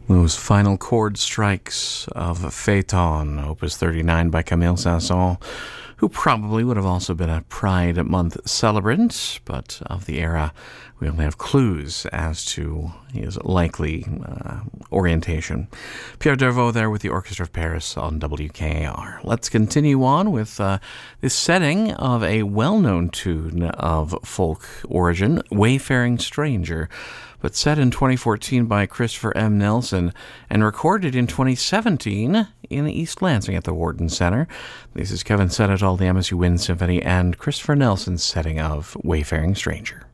Those final chord strikes of Phaeton, Opus 39 by Camille Saint-Saëns, who probably would have also been a Pride Month celebrant, but of the era, we only have clues as to his likely orientation. Pierre Dervaux there with the Orchestra of Paris on WKAR. Let's continue on with this setting of a well-known tune of folk origin, Wayfaring Stranger, but set in 2014 by Christopher M. Nelson and recorded in 2017 in East Lansing at the Wharton Center. This is Kevin Sennett, all the MSU Wind Symphony, and Christopher Nelson's setting of Wayfaring Stranger.